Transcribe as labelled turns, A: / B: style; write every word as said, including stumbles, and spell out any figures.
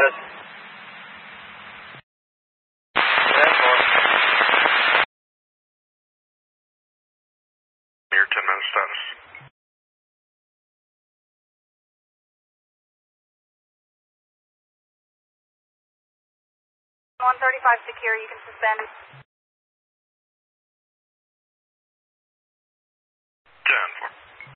A: status.
B: Near ten minutes status.
C: one thirty-five secure, you can suspend.